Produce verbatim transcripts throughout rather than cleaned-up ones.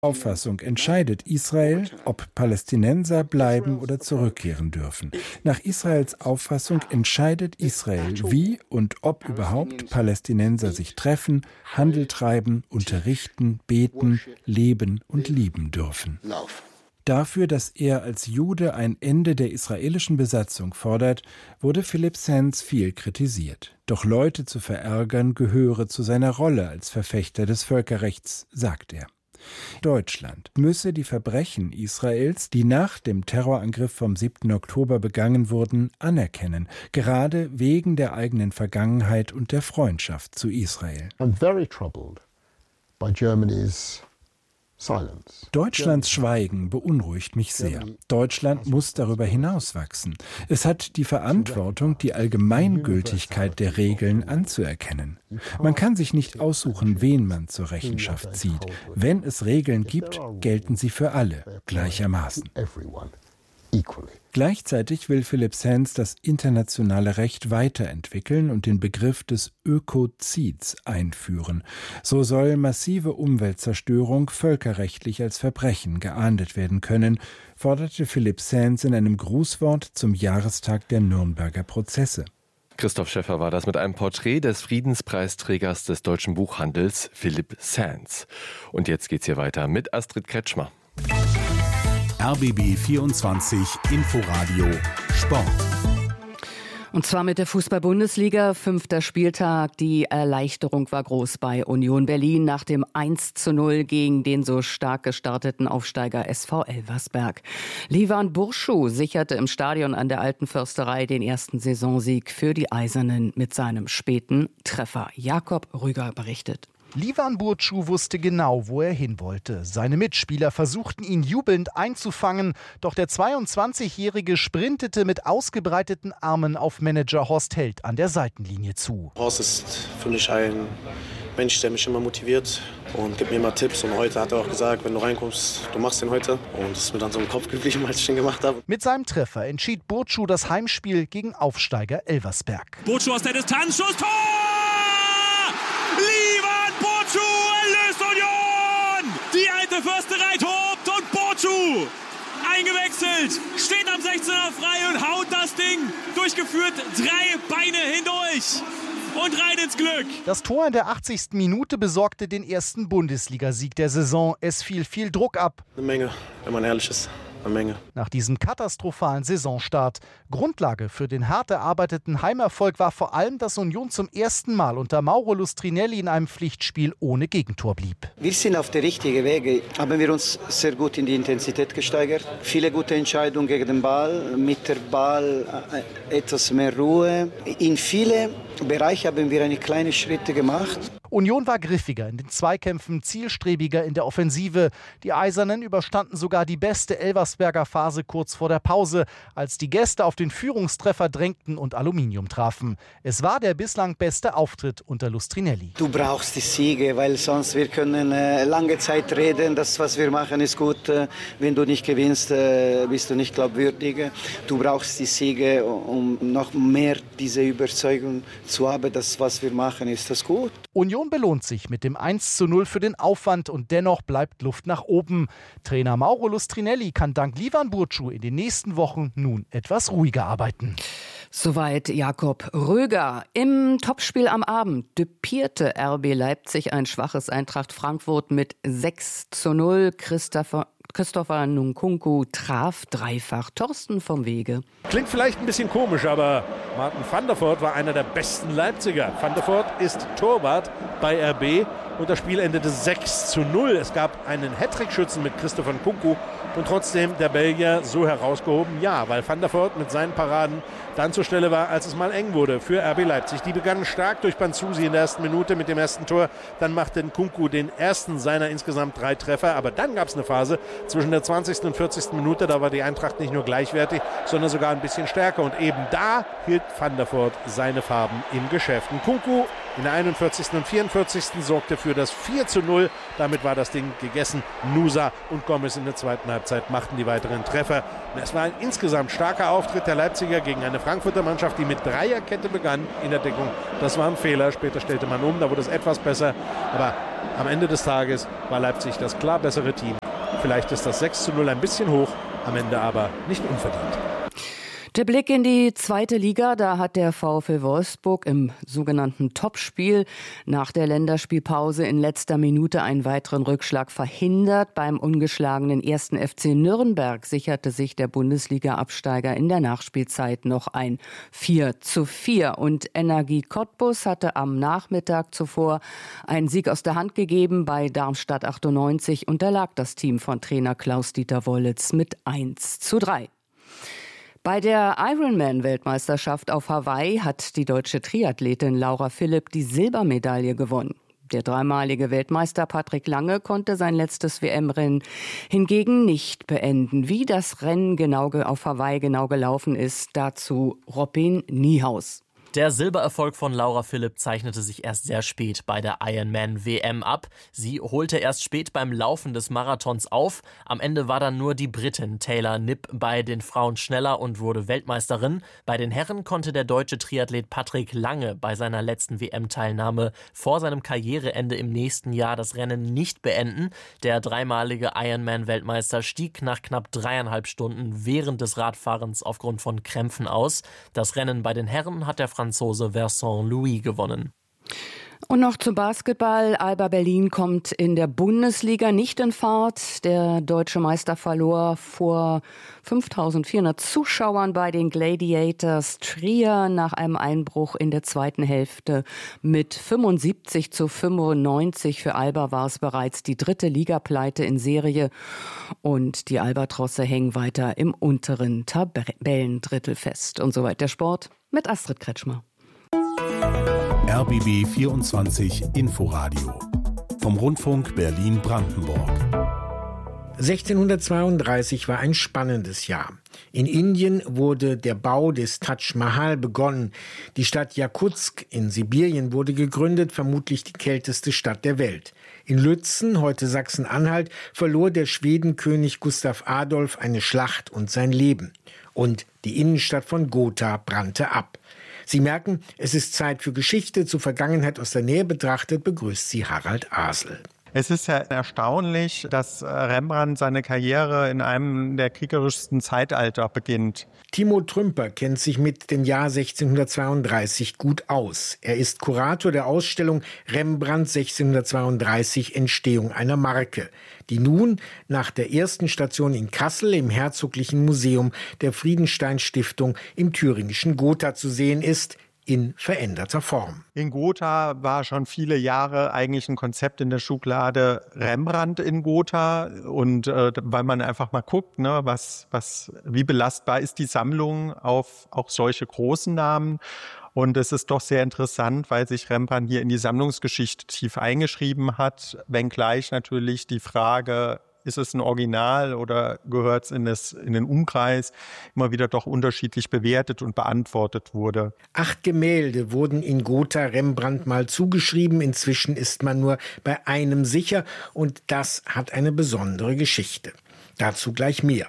Auffassung entscheidet Israel, ob Palästinenser bleiben oder zurückkehren dürfen. Nach Israels Auffassung entscheidet Israel, wie und ob überhaupt Palästinenser sich treffen, Handel treiben, unterrichten, beten, leben und lieben dürfen. Dafür, dass er als Jude ein Ende der israelischen Besatzung fordert, wurde Philipp Sands viel kritisiert. Doch Leute zu verärgern gehöre zu seiner Rolle als Verfechter des Völkerrechts, sagt er. Deutschland müsse die Verbrechen Israels, die nach dem Terrorangriff vom siebten Oktober begangen wurden, anerkennen, gerade wegen der eigenen Vergangenheit und der Freundschaft zu Israel. I'm very troubled by Germany's silence. Deutschlands Schweigen beunruhigt mich sehr. Deutschland muss darüber hinauswachsen. Es hat die Verantwortung, die Allgemeingültigkeit der Regeln anzuerkennen. Man kann sich nicht aussuchen, wen man zur Rechenschaft zieht. Wenn es Regeln gibt, gelten sie für alle gleichermaßen. Gleichzeitig will Philipp Sands das internationale Recht weiterentwickeln und den Begriff des Ökozids einführen. So soll massive Umweltzerstörung völkerrechtlich als Verbrechen geahndet werden können, forderte Philipp Sands in einem Grußwort zum Jahrestag der Nürnberger Prozesse. Christoph Schäffer war das mit einem Porträt des Friedenspreisträgers des deutschen Buchhandels, Philipp Sands. Und jetzt geht's hier weiter mit Astrid Kretschmer. R B B vierundzwanzig Inforadio Sport. Und zwar mit der Fußball-Bundesliga, fünfter Spieltag. Die Erleichterung war groß bei Union Berlin nach dem eins zu null gegen den so stark gestarteten Aufsteiger S V Elversberg. Livan Burschuh sicherte im Stadion an der Alten Försterei den ersten Saisonsieg für die Eisernen mit seinem späten Treffer. Jakob Rüger berichtet. Livan Burschuh wusste genau, wo er hin wollte. Seine Mitspieler versuchten, ihn jubelnd einzufangen, doch der zweiundzwanzigjährige sprintete mit ausgebreiteten Armen auf Manager Horst Held an der Seitenlinie zu. Horst ist für mich ein Mensch, der mich immer motiviert und gibt mir immer Tipps. Und heute hat er auch gesagt, wenn du reinkommst, du machst den heute. Und das ist mir dann so im Kopf geblieben, als ich den gemacht habe. Mit seinem Treffer entschied Burschuh das Heimspiel gegen Aufsteiger Elversberg. Burschuh aus der Distanz, Schuss, Tor! Livan Burschuh erlöst Union! Die Alte Försterei tobt und Burschuh eingewechselt, steht am sechzehner frei und haut das Ding durchgeführt, drei Beine hindurch und rein ins Glück. Das Tor in der achtzigsten Minute besorgte den ersten Bundesligasieg der Saison. Es fiel viel Druck ab. Eine Menge, wenn man ehrlich ist. Eine Menge. Nach diesem katastrophalen Saisonstart. Grundlage für den hart erarbeiteten Heimerfolg war vor allem, dass Union zum ersten Mal unter Mauro Lustrinelli in einem Pflichtspiel ohne Gegentor blieb. Wir sind auf der richtigen Wege. Haben wir uns sehr gut in die Intensität gesteigert. Viele gute Entscheidungen gegen den Ball. Mit dem Ball etwas mehr Ruhe. In viele Bereiche haben wir eine kleine Schritte gemacht. Union war griffiger in den Zweikämpfen, zielstrebiger in der Offensive. Die Eisernen überstanden sogar die beste Elversberger Phase kurz vor der Pause, als die Gäste auf den Führungstreffer drängten und Aluminium trafen. Es war der bislang beste Auftritt unter Lustrinelli. Du brauchst die Siege, weil sonst wir können äh, lange Zeit reden. Das, was wir machen, ist gut. Äh, wenn du nicht gewinnst, äh, bist du nicht glaubwürdig. Du brauchst die Siege, um noch mehr diese Überzeugung zu haben, dass was wir machen, ist das gut. Union belohnt sich mit dem eins zu null für den Aufwand und dennoch bleibt Luft nach oben. Trainer Mauro Lustrinelli kann dank Livan Burschuh in den nächsten Wochen nun etwas ruhiger arbeiten. Soweit Jakob Röger. Im Topspiel am Abend düpierte R B Leipzig ein schwaches Eintracht Frankfurt mit sechs zu null. Christopher Christopher Nkunku traf dreifach. Thorsten vom Wege. Klingt vielleicht ein bisschen komisch, aber Martin van der Voort war einer der besten Leipziger. Van der Voort ist Torwart bei R B und das Spiel endete sechs zu null. Es gab einen Hattrick-Schützen mit Christopher Nkunku und trotzdem der Belgier so herausgehoben. Ja, weil Van der Voort mit seinen Paraden dann zur Stelle war, als es mal eng wurde für R B Leipzig. Die begannen stark durch Banzusi in der ersten Minute mit dem ersten Tor. Dann machte Nkunku den ersten seiner insgesamt drei Treffer. Aber dann gab es eine Phase zwischen der zwanzigsten und vierzigsten Minute. Da war die Eintracht nicht nur gleichwertig, sondern sogar ein bisschen stärker. Und eben da hielt Van der Voort seine Farben im Geschäft. Nkunku In der einundvierzigsten und vierundvierzigsten sorgte für das vier zu null. Damit war das Ding gegessen. Nusa und Gomez in der zweiten Halbzeit machten die weiteren Treffer. Es war ein insgesamt starker Auftritt der Leipziger gegen eine Frankfurter Mannschaft, die mit Dreierkette begann in der Deckung. Das war ein Fehler. Später stellte man um, da wurde es etwas besser. Aber am Ende des Tages war Leipzig das klar bessere Team. Vielleicht ist das sechs zu null ein bisschen hoch, am Ende aber nicht unverdient. Der Blick in die zweite Liga, da hat der VfL Wolfsburg im sogenannten Topspiel nach der Länderspielpause in letzter Minute einen weiteren Rückschlag verhindert. Beim ungeschlagenen ersten F C Nürnberg sicherte sich der Bundesliga-Absteiger in der Nachspielzeit noch ein vier zu vier. Und Energie Cottbus hatte am Nachmittag zuvor einen Sieg aus der Hand gegeben. Bei Darmstadt achtundneunzig unterlag das Team von Trainer Klaus-Dieter Wollitz mit eins zu drei. Bei der Ironman-Weltmeisterschaft auf Hawaii hat die deutsche Triathletin Laura Philipp die Silbermedaille gewonnen. Der dreimalige Weltmeister Patrick Lange konnte sein letztes W M-Rennen hingegen nicht beenden. Wie das Rennen genau auf Hawaii genau gelaufen ist, dazu Robin Niehaus. Der Silbererfolg von Laura Philipp zeichnete sich erst sehr spät bei der Ironman W M ab. Sie holte erst spät beim Laufen des Marathons auf. Am Ende war dann nur die Britin Taylor Knipp bei den Frauen schneller und wurde Weltmeisterin. Bei den Herren konnte der deutsche Triathlet Patrick Lange bei seiner letzten W M-Teilnahme vor seinem Karriereende im nächsten Jahr das Rennen nicht beenden. Der dreimalige Ironman-Weltmeister stieg nach knapp dreieinhalb Stunden während des Radfahrens aufgrund von Krämpfen aus. Das Rennen bei den Herren hat der Franzose Vincent Louis gewonnen. Und noch zum Basketball. Alba Berlin kommt in der Bundesliga nicht in Fahrt. Der deutsche Meister verlor vor fünftausendvierhundert Zuschauern bei den Gladiators Trier nach einem Einbruch in der zweiten Hälfte mit fünfundsiebzig zu fünfundneunzig. Für Alba war es bereits die dritte Ligapleite in Serie. Und die Albatrosse hängen weiter im unteren Tabellendrittel fest. Und soweit der Sport mit Astrid Kretschmer. R B B vierundzwanzig Inforadio vom Rundfunk Berlin-Brandenburg. sechzehnhundertzweiunddreißig war ein spannendes Jahr. In Indien wurde der Bau des Taj Mahal begonnen. Die Stadt Jakutsk in Sibirien wurde gegründet, vermutlich die kälteste Stadt der Welt. In Lützen, heute Sachsen-Anhalt, verlor der Schwedenkönig Gustav Adolf eine Schlacht und sein Leben. Und die Innenstadt von Gotha brannte ab. Sie merken, es ist Zeit für Geschichte. Zur Vergangenheit aus der Nähe betrachtet begrüßt sie Harald Asel. Es ist ja erstaunlich, dass Rembrandt seine Karriere in einem der kriegerischsten Zeitalter beginnt. Timo Trümper kennt sich mit dem Jahr sechzehnhundertzweiunddreißig gut aus. Er ist Kurator der Ausstellung Rembrandt sechzehnhundertzweiunddreißig – Entstehung einer Marke, die nun nach der ersten Station in Kassel im Herzoglichen Museum der Friedenstein-Stiftung im thüringischen Gotha zu sehen ist, in veränderter Form. In Gotha war schon viele Jahre eigentlich ein Konzept in der Schublade Rembrandt in Gotha. Und äh, weil man einfach mal guckt, ne, was, was, wie belastbar ist die Sammlung auf auch solche großen Namen. Und es ist doch sehr interessant, weil sich Rembrandt hier in die Sammlungsgeschichte tief eingeschrieben hat, wenngleich natürlich die Frage, ist es ein Original oder gehört es in, das, in den Umkreis, immer wieder doch unterschiedlich bewertet und beantwortet wurde. Acht Gemälde wurden in Gotha Rembrandt mal zugeschrieben. Inzwischen ist man nur bei einem sicher und das hat eine besondere Geschichte. Dazu gleich mehr.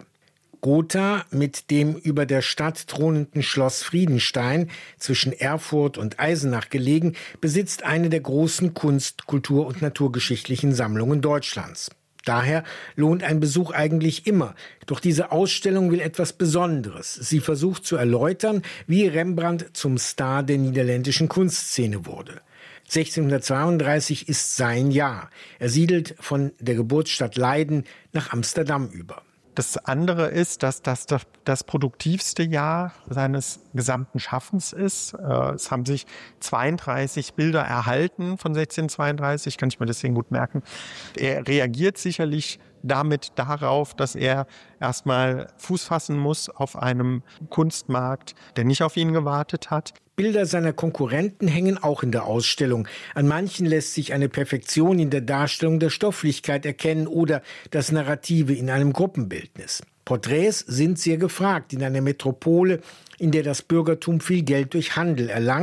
Gotha mit dem über der Stadt thronenden Schloss Friedenstein zwischen Erfurt und Eisenach gelegen, besitzt eine der großen Kunst-, Kultur- und naturgeschichtlichen Sammlungen Deutschlands. Daher lohnt ein Besuch eigentlich immer. Doch diese Ausstellung will etwas Besonderes. Sie versucht zu erläutern, wie Rembrandt zum Star der niederländischen Kunstszene wurde. sechzehnhundertzweiunddreißig ist sein Jahr. Er siedelt von der Geburtsstadt Leiden nach Amsterdam über. Das andere ist, dass das das produktivste Jahr seines gesamten Schaffens ist. Es haben sich zweiunddreißig Bilder erhalten von sechzehnhundertzweiunddreißig, kann ich mir deswegen gut merken. Er reagiert sicherlich damit darauf, dass er erstmal Fuß fassen muss auf einem Kunstmarkt, der nicht auf ihn gewartet hat. Bilder seiner Konkurrenten hängen auch in der Ausstellung. An manchen lässt sich eine Perfektion in der Darstellung der Stofflichkeit erkennen oder das Narrative in einem Gruppenbildnis. Porträts sind sehr gefragt in einer Metropole, in der das Bürgertum viel Geld durch Handel erlangt,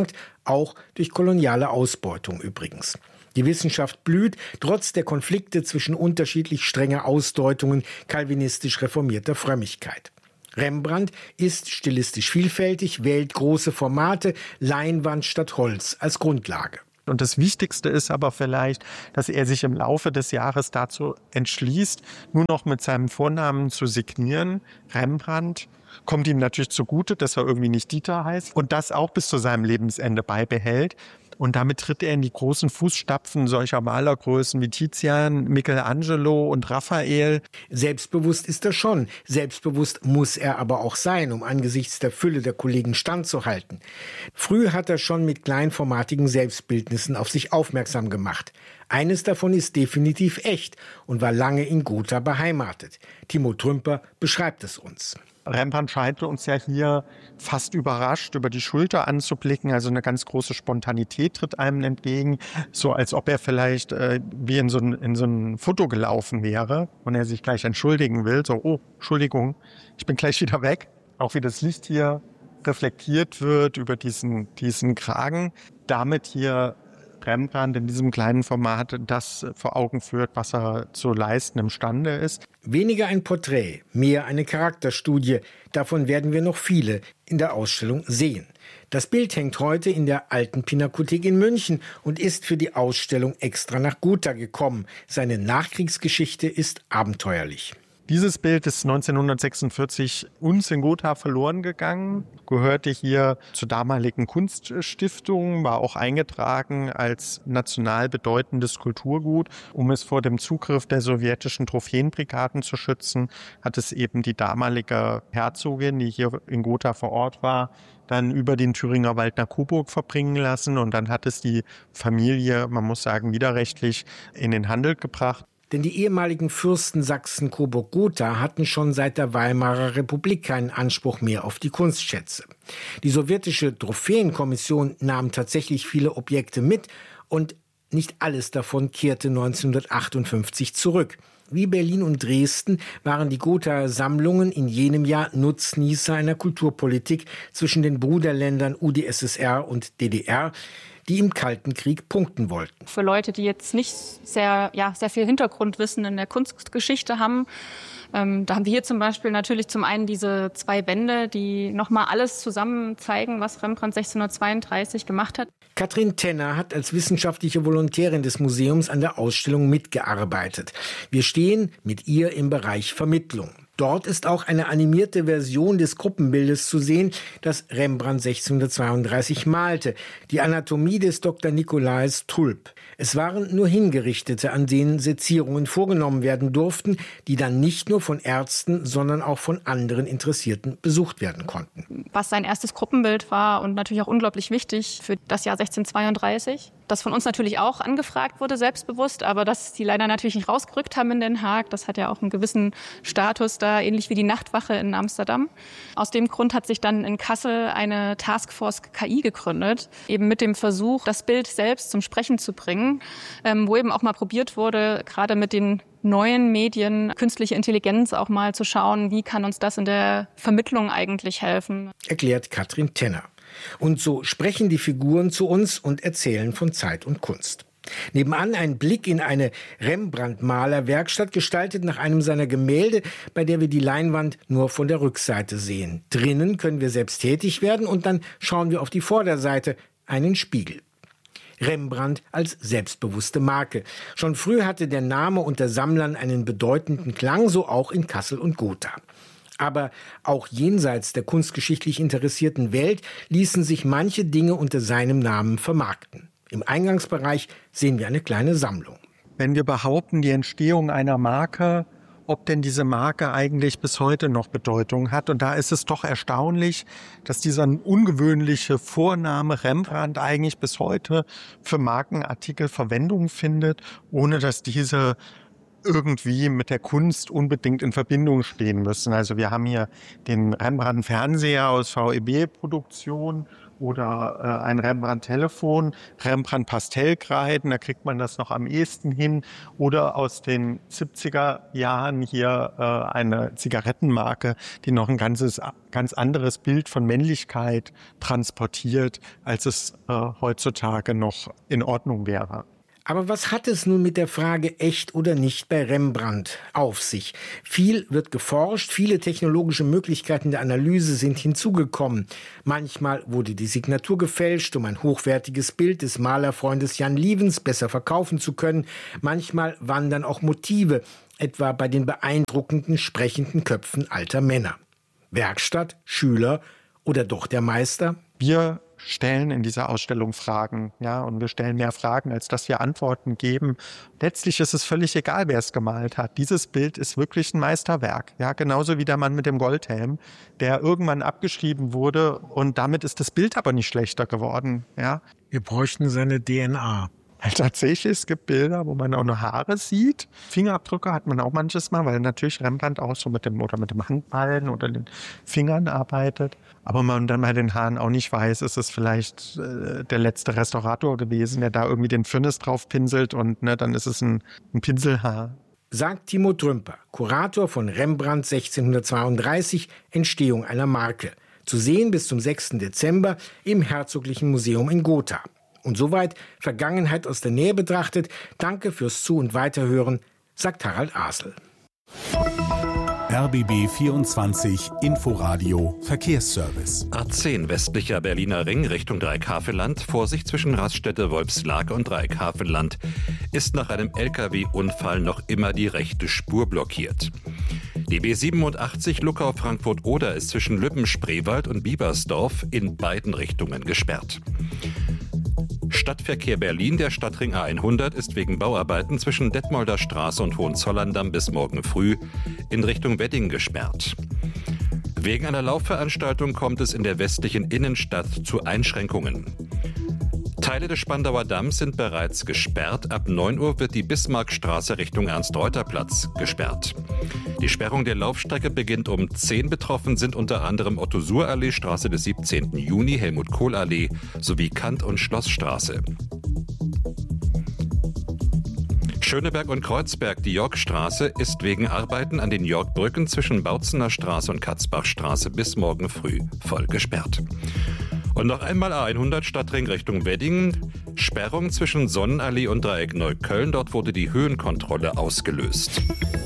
auch durch koloniale Ausbeutung übrigens. Die Wissenschaft blüht, trotz der Konflikte zwischen unterschiedlich strenger Ausdeutungen calvinistisch reformierter Frömmigkeit. Rembrandt ist stilistisch vielfältig, wählt große Formate, Leinwand statt Holz als Grundlage. Und das Wichtigste ist aber vielleicht, dass er sich im Laufe des Jahres dazu entschließt, nur noch mit seinem Vornamen zu signieren. Rembrandt kommt ihm natürlich zugute, dass er irgendwie nicht Dieter heißt und das auch bis zu seinem Lebensende beibehält. Und damit tritt er in die großen Fußstapfen solcher Malergrößen wie Tizian, Michelangelo und Raphael. Selbstbewusst ist er schon. Selbstbewusst muss er aber auch sein, um angesichts der Fülle der Kollegen standzuhalten. Früh hat er schon mit kleinformatigen Selbstbildnissen auf sich aufmerksam gemacht. Eines davon ist definitiv echt und war lange in Gotha beheimatet. Timo Trümper beschreibt es uns. Rembrandt scheint uns ja hier fast überrascht über die Schulter anzublicken. Also eine ganz große Spontanität tritt einem entgegen. So als ob er vielleicht äh, wie in so, ein, in so ein Foto gelaufen wäre und er sich gleich entschuldigen will. So, oh, Entschuldigung, ich bin gleich wieder weg. Auch wie das Licht hier reflektiert wird über diesen, diesen Kragen. Damit hier Rembrandt in diesem kleinen Format das vor Augen führt, was er zu leisten imstande ist. Weniger ein Porträt, mehr eine Charakterstudie. Davon werden wir noch viele in der Ausstellung sehen. Das Bild hängt heute in der Alten Pinakothek in München und ist für die Ausstellung extra nach Gotha gekommen. Seine Nachkriegsgeschichte ist abenteuerlich. Dieses Bild ist neunzehnhundertsechsundvierzig uns in Gotha verloren gegangen, gehörte hier zur damaligen Kunststiftung, war auch eingetragen als national bedeutendes Kulturgut. Um es vor dem Zugriff der sowjetischen Trophäenbrigaden zu schützen, hat es eben die damalige Herzogin, die hier in Gotha vor Ort war, dann über den Thüringer Wald nach Coburg verbringen lassen. Und dann hat es die Familie, man muss sagen, widerrechtlich in den Handel gebracht. Denn die ehemaligen Fürsten Sachsen-Coburg-Gotha hatten schon seit der Weimarer Republik keinen Anspruch mehr auf die Kunstschätze. Die sowjetische Trophäenkommission nahm tatsächlich viele Objekte mit und nicht alles davon kehrte neunzehnhundertachtundfünfzig zurück. Wie Berlin und Dresden waren die Gothaer Sammlungen in jenem Jahr Nutznießer einer Kulturpolitik zwischen den Bruderländern U d S S R und D D R, die im Kalten Krieg punkten wollten. Für Leute, die jetzt nicht sehr, ja, sehr viel Hintergrundwissen in der Kunstgeschichte haben, ähm, da haben wir hier zum Beispiel natürlich zum einen diese zwei Bände, die nochmal alles zusammen zeigen, was Rembrandt sechzehnhundertzweiunddreißig gemacht hat. Katrin Tenner hat als wissenschaftliche Volontärin des Museums an der Ausstellung mitgearbeitet. Wir stehen mit ihr im Bereich Vermittlung. Dort ist auch eine animierte Version des Gruppenbildes zu sehen, das Rembrandt sechzehnhundertzweiunddreißig malte, die Anatomie des Doktor Nikolaus Tulp. Es waren nur Hingerichtete, an denen Sezierungen vorgenommen werden durften, die dann nicht nur von Ärzten, sondern auch von anderen Interessierten besucht werden konnten. Was sein erstes Gruppenbild war und natürlich auch unglaublich wichtig für das Jahr sechzehnhundertzweiunddreißig. Das von uns natürlich auch angefragt wurde, selbstbewusst, aber dass die leider natürlich nicht rausgerückt haben in Den Haag. Das hat ja auch einen gewissen Status da, ähnlich wie die Nachtwache in Amsterdam. Aus dem Grund hat sich dann in Kassel eine Taskforce K I gegründet, eben mit dem Versuch, das Bild selbst zum Sprechen zu bringen, ähm, wo eben auch mal probiert wurde, gerade mit den neuen Medien, künstliche Intelligenz auch mal zu schauen, wie kann uns das in der Vermittlung eigentlich helfen. Erklärt Katrin Tenner. Und so sprechen die Figuren zu uns und erzählen von Zeit und Kunst. Nebenan ein Blick in eine Rembrandt-Malerwerkstatt, gestaltet nach einem seiner Gemälde, bei der wir die Leinwand nur von der Rückseite sehen. Drinnen können wir selbst tätig werden und dann schauen wir auf die Vorderseite, einen Spiegel. Rembrandt als selbstbewusste Marke. Schon früh hatte der Name unter Sammlern einen bedeutenden Klang, so auch in Kassel und Gotha. Aber auch jenseits der kunstgeschichtlich interessierten Welt ließen sich manche Dinge unter seinem Namen vermarkten. Im Eingangsbereich sehen wir eine kleine Sammlung. Wenn wir behaupten, die Entstehung einer Marke, ob denn diese Marke eigentlich bis heute noch Bedeutung hat. Und da ist es doch erstaunlich, dass dieser ungewöhnliche Vorname Rembrandt eigentlich bis heute für Markenartikel Verwendung findet, ohne dass diese irgendwie mit der Kunst unbedingt in Verbindung stehen müssen. Also wir haben hier den Rembrandt-Fernseher aus V E B-Produktion oder äh, ein Rembrandt-Telefon, Rembrandt-Pastellkreiden, da kriegt man das noch am ehesten hin. Oder aus den siebziger Jahren hier äh, eine Zigarettenmarke, die noch ein ganzes, ganz anderes Bild von Männlichkeit transportiert, als es äh, heutzutage noch in Ordnung wäre. Aber was hat es nun mit der Frage echt oder nicht bei Rembrandt auf sich? Viel wird geforscht, viele technologische Möglichkeiten der Analyse sind hinzugekommen. Manchmal wurde die Signatur gefälscht, um ein hochwertiges Bild des Malerfreundes Jan Lievens besser verkaufen zu können. Manchmal wandern auch Motive, etwa bei den beeindruckenden sprechenden Köpfen alter Männer. Werkstatt, Schüler oder doch der Meister? Wir stellen in dieser Ausstellung Fragen, ja, und wir stellen mehr Fragen, als dass wir Antworten geben. Letztlich ist es völlig egal, wer es gemalt hat. Dieses Bild ist wirklich ein Meisterwerk, ja, genauso wie der Mann mit dem Goldhelm, der irgendwann abgeschrieben wurde und damit ist das Bild aber nicht schlechter geworden, ja. Wir bräuchten seine D N A. Tatsächlich, es gibt Bilder, wo man auch noch Haare sieht. Fingerabdrücke hat man auch manches Mal, weil natürlich Rembrandt auch so mit dem oder mit dem Handballen oder den Fingern arbeitet. Aber man dann bei den Haaren auch nicht weiß, ist es vielleicht äh, der letzte Restaurator gewesen, der da irgendwie den Firnis drauf pinselt und ne, dann ist es ein, ein Pinselhaar. Sagt Timo Trümper, Kurator von Rembrandt sechzehnhundertzweiunddreißig, Entstehung einer Marke. Zu sehen bis zum sechsten Dezember im Herzoglichen Museum in Gotha. Und soweit Vergangenheit aus der Nähe betrachtet. Danke fürs Zu- und Weiterhören, sagt Harald Asel. R B B vierundzwanzig Inforadio Verkehrsservice. A zehn westlicher Berliner Ring Richtung Dreieckhavelland. Vorsicht zwischen Raststätte Wolfslage und Dreieckhavelland. Ist nach einem L K W-Unfall noch immer die rechte Spur blockiert. Die B siebenundachtzig Luckau-Frankfurt-Oder ist zwischen Lübben-Spreewald und Biebersdorf in beiden Richtungen gesperrt. Stadtverkehr Berlin, der Stadtring A hundert, ist wegen Bauarbeiten zwischen Detmolder Straße und Hohenzollern-Damm bis morgen früh in Richtung Wedding gesperrt. Wegen einer Laufveranstaltung kommt es in der westlichen Innenstadt zu Einschränkungen. Teile des Spandauer Damms sind bereits gesperrt. Ab neun Uhr wird die Bismarckstraße Richtung Ernst-Reuter-Platz gesperrt. Die Sperrung der Laufstrecke beginnt um zehn. Betroffen sind unter anderem Otto-Suhr-Allee, Straße des siebzehnten Juni, Helmut-Kohl-Allee sowie Kant- und Schlossstraße. Schöneberg und Kreuzberg, die Yorkstraße, ist wegen Arbeiten an den Yorkbrücken zwischen Bautzener Straße und Katzbachstraße bis morgen früh voll gesperrt. Und noch einmal A hundert Stadtring Richtung Wedding. Sperrung zwischen Sonnenallee und Dreieck Neukölln. Dort wurde die Höhenkontrolle ausgelöst.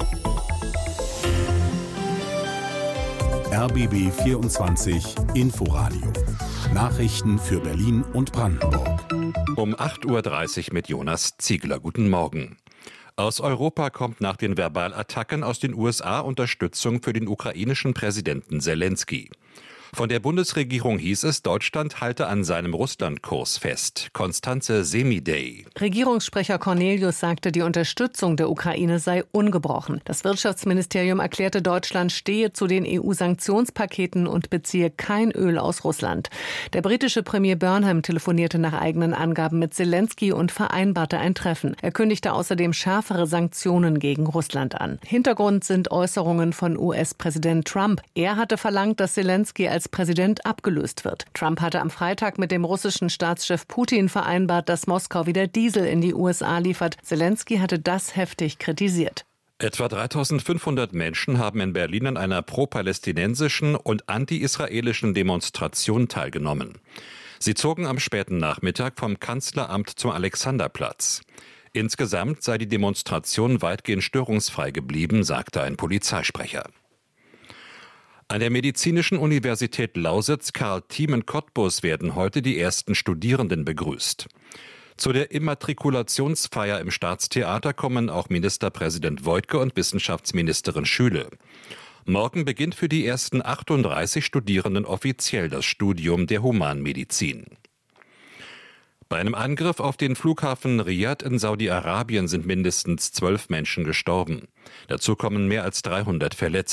R B B vierundzwanzig Inforadio. Nachrichten für Berlin und Brandenburg. Um acht Uhr dreißig mit Jonas Ziegler. Guten Morgen. Aus Europa kommt nach den Verbalattacken aus den U S A Unterstützung für den ukrainischen Präsidenten Selenskyj. Von der Bundesregierung hieß es, Deutschland halte an seinem Russlandkurs fest. Konstanze Semidey. Regierungssprecher Cornelius sagte, die Unterstützung der Ukraine sei ungebrochen. Das Wirtschaftsministerium erklärte, Deutschland stehe zu den E U-Sanktionspaketen und beziehe kein Öl aus Russland. Der britische Premier Burnham telefonierte nach eigenen Angaben mit Selenskyj und vereinbarte ein Treffen. Er kündigte außerdem schärfere Sanktionen gegen Russland an. Hintergrund sind Äußerungen von U S-Präsident Trump. Er hatte verlangt, dass Selenskyj als Präsident abgelöst wird. Trump hatte am Freitag mit dem russischen Staatschef Putin vereinbart, dass Moskau wieder Diesel in die U S A liefert. Selenskyj hatte das heftig kritisiert. Etwa dreitausendfünfhundert Menschen haben in Berlin an einer pro-palästinensischen und anti-israelischen Demonstration teilgenommen. Sie zogen am späten Nachmittag vom Kanzleramt zum Alexanderplatz. Insgesamt sei die Demonstration weitgehend störungsfrei geblieben, sagte ein Polizeisprecher. An der Medizinischen Universität Lausitz Karl-Thiemen-Cottbus werden heute die ersten Studierenden begrüßt. Zu der Immatrikulationsfeier im Staatstheater kommen auch Ministerpräsident Woidke und Wissenschaftsministerin Schüle. Morgen beginnt für die ersten achtunddreißig Studierenden offiziell das Studium der Humanmedizin. Bei einem Angriff auf den Flughafen Riyadh in Saudi-Arabien sind mindestens zwölf Menschen gestorben. Dazu kommen mehr als dreihundert Verletzte.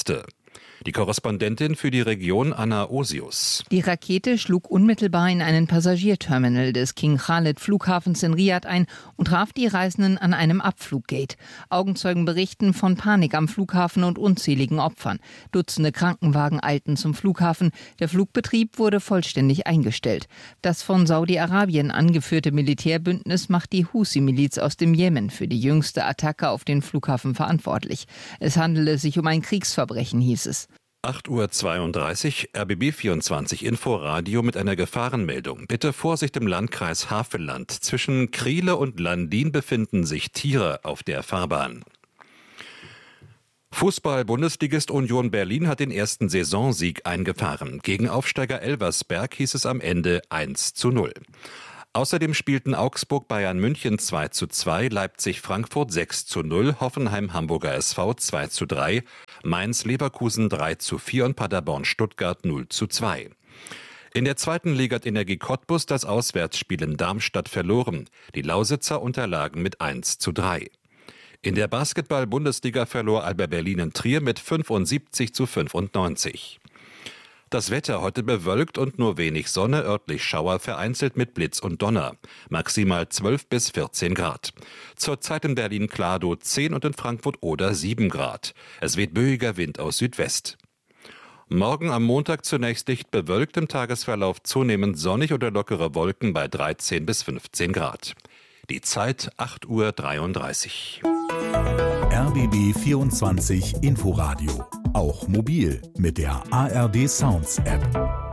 Die Korrespondentin für die Region Anna Osius. Die Rakete schlug unmittelbar in einen Passagierterminal des King Khalid Flughafens in Riad ein und traf die Reisenden an einem Abfluggate. Augenzeugen berichten von Panik am Flughafen und unzähligen Opfern. Dutzende Krankenwagen eilten zum Flughafen. Der Flugbetrieb wurde vollständig eingestellt. Das von Saudi-Arabien angeführte Militärbündnis macht die Husi-Miliz aus dem Jemen für die jüngste Attacke auf den Flughafen verantwortlich. Es handele sich um ein Kriegsverbrechen, hieß es. acht Uhr zweiunddreißig, R B B vierundzwanzig Inforadio mit einer Gefahrenmeldung. Bitte Vorsicht im Landkreis Havelland. Zwischen Kriele und Landin befinden sich Tiere auf der Fahrbahn. Fußball-Bundesligist Union Berlin hat den ersten Saisonsieg eingefahren. Gegen Aufsteiger Elversberg hieß es am Ende eins zu null. Außerdem spielten Augsburg Bayern München zwei zu zwei, Leipzig Frankfurt sechs zu null, Hoffenheim Hamburger S V zwei zu drei, Mainz Leverkusen drei zu vier und Paderborn Stuttgart null zu zwei. In der zweiten Liga hat Energie Cottbus das Auswärtsspiel in Darmstadt verloren. Die Lausitzer unterlagen mit eins zu drei. In der Basketball-Bundesliga verlor Alba Berlin in Trier mit fünfundsiebzig zu fünfundneunzig. Das Wetter heute bewölkt und nur wenig Sonne, örtlich Schauer vereinzelt mit Blitz und Donner. Maximal zwölf bis vierzehn Grad. Zurzeit in Berlin-Klado zehn und in Frankfurt-Oder sieben Grad. Es weht böiger Wind aus Südwest. Morgen am Montag zunächst dicht bewölkt, im Tagesverlauf zunehmend sonnig oder lockere Wolken bei dreizehn bis fünfzehn Grad. Die Zeit acht Uhr dreiunddreißig. R B B vierundzwanzig Inforadio. Auch mobil mit der A R D Sounds App.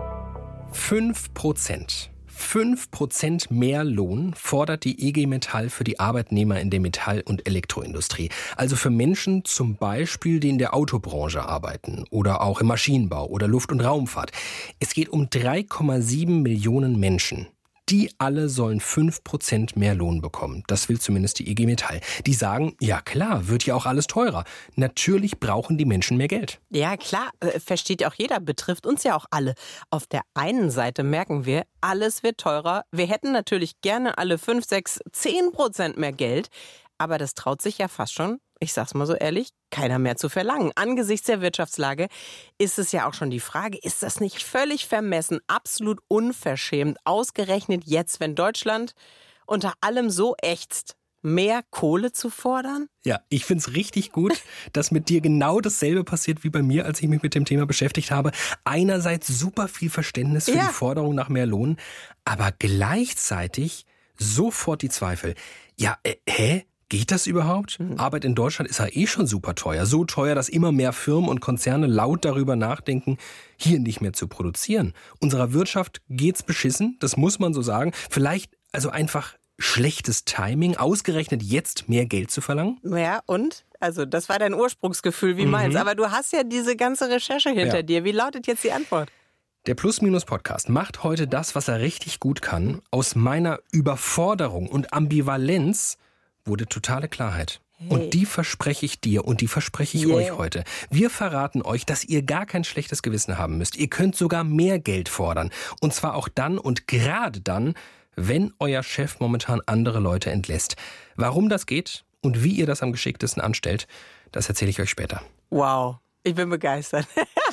fünf Prozent. fünf Prozent mehr Lohn fordert die I G Metall für die Arbeitnehmer in der Metall- und Elektroindustrie. Also für Menschen zum Beispiel, die in der Autobranche arbeiten oder auch im Maschinenbau oder Luft- und Raumfahrt. Es geht um drei Komma sieben Millionen Menschen. Die alle sollen fünf Prozent mehr Lohn bekommen. Das will zumindest die I G Metall. Die sagen, ja klar, wird ja auch alles teurer. Natürlich brauchen die Menschen mehr Geld. Ja klar, äh, versteht ja auch jeder, betrifft uns ja auch alle. Auf der einen Seite merken wir, alles wird teurer. Wir hätten natürlich gerne alle fünf, sechs, zehn Prozent mehr Geld. Aber das traut sich ja fast schon, ich sag's mal so ehrlich, keiner mehr zu verlangen. Angesichts der Wirtschaftslage ist es ja auch schon die Frage, ist das nicht völlig vermessen, absolut unverschämt, ausgerechnet jetzt, wenn Deutschland unter allem so ächzt, mehr Kohle zu fordern? Ja, ich find's richtig gut, dass mit dir genau dasselbe passiert wie bei mir, als ich mich mit dem Thema beschäftigt habe. Einerseits super viel Verständnis für ja. die Forderung nach mehr Lohn, aber gleichzeitig sofort die Zweifel. Ja, äh, hä? Geht das überhaupt? Mhm. Arbeit in Deutschland ist ja eh schon super teuer. So teuer, dass immer mehr Firmen und Konzerne laut darüber nachdenken, hier nicht mehr zu produzieren. Unserer Wirtschaft geht's beschissen, das muss man so sagen. Vielleicht also einfach schlechtes Timing, ausgerechnet jetzt mehr Geld zu verlangen? Ja, und? Also das war dein Ursprungsgefühl wie mhm. meins. Aber du hast ja diese ganze Recherche hinter ja. dir. Wie lautet jetzt die Antwort? Der Plus-Minus-Podcast macht heute das, was er richtig gut kann. Aus meiner Überforderung und Ambivalenz wurde totale Klarheit. Hey. Und die verspreche ich dir und die verspreche ich yeah. euch heute. Wir verraten euch, dass ihr gar kein schlechtes Gewissen haben müsst. Ihr könnt sogar mehr Geld fordern. Und zwar auch dann und gerade dann, wenn euer Chef momentan andere Leute entlässt. Warum das geht und wie ihr das am geschicktesten anstellt, das erzähle ich euch später. Wow. Ich bin begeistert.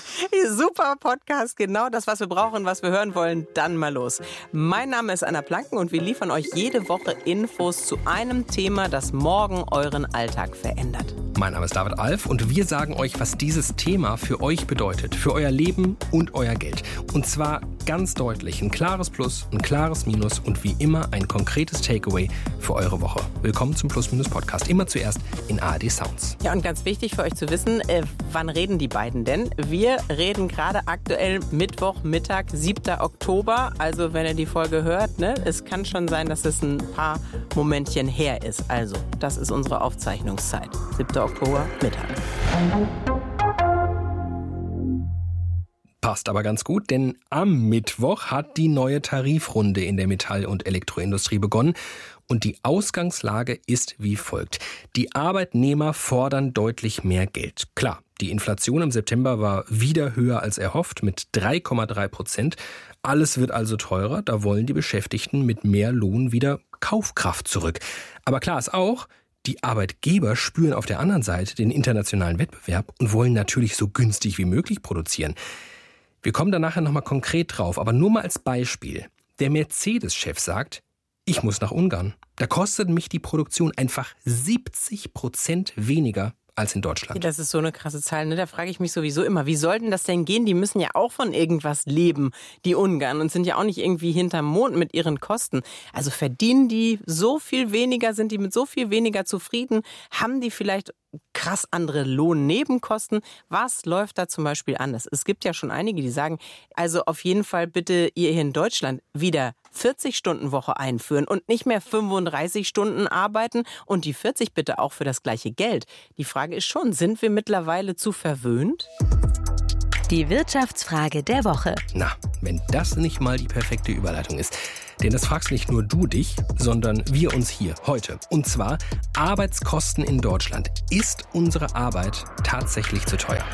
Super Podcast, genau das, was wir brauchen, was wir hören wollen. Dann mal los. Mein Name ist Anna Planken und wir liefern euch jede Woche Infos zu einem Thema, das morgen euren Alltag verändert. Mein Name ist David Alf und wir sagen euch, was dieses Thema für euch bedeutet, für euer Leben und euer Geld. Und zwar ganz deutlich ein klares Plus, ein klares Minus und wie immer ein konkretes Takeaway für eure Woche. Willkommen zum Plus-Minus-Podcast. Immer zuerst in A R D Sounds. Ja, und ganz wichtig für euch zu wissen, äh, wann reden die beiden denn? Wir reden gerade aktuell Mittwochmittag, siebter Oktober. Also wenn ihr die Folge hört, ne, es kann schon sein, dass es ein paar Momentchen her ist. Also, das ist unsere Aufzeichnungszeit. siebter Oktober, Mittag. Passt aber ganz gut, denn am Mittwoch hat die neue Tarifrunde in der Metall- und Elektroindustrie begonnen. Und die Ausgangslage ist wie folgt. Die Arbeitnehmer fordern deutlich mehr Geld. Klar, die Inflation im September war wieder höher als erhofft mit drei Komma drei Prozent. Alles wird also teurer. Da wollen die Beschäftigten mit mehr Lohn wieder Kaufkraft zurück. Aber klar ist auch, Die Arbeitgeber spüren auf der anderen Seite den internationalen Wettbewerb und wollen natürlich so günstig wie möglich produzieren. Wir kommen da nachher nochmal konkret drauf, aber nur mal als Beispiel. Der Mercedes-Chef sagt, ich muss nach Ungarn. Da kostet mich die Produktion einfach siebzig Prozent weniger als in Deutschland. Das ist so eine krasse Zahl, ne? Da frage ich mich sowieso immer, wie soll denn das denn gehen? Die müssen ja auch von irgendwas leben, die Ungarn, und sind ja auch nicht irgendwie hinterm Mond mit ihren Kosten. Also verdienen die so viel weniger, sind die mit so viel weniger zufrieden? Haben die vielleicht krass andere Lohnnebenkosten? Was läuft da zum Beispiel anders? Es gibt ja schon einige, die sagen, also auf jeden Fall bitte ihr hier in Deutschland wieder vierzig-Stunden-Woche einführen und nicht mehr fünfunddreißig Stunden arbeiten und die vierzig bitte auch für das gleiche Geld. Die Frage ist schon, sind wir mittlerweile zu verwöhnt? Die Wirtschaftsfrage der Woche. Na, wenn das nicht mal die perfekte Überleitung ist. Denn das fragst nicht nur du dich, sondern wir uns hier heute. Und zwar Arbeitskosten in Deutschland. Ist unsere Arbeit tatsächlich zu teuer?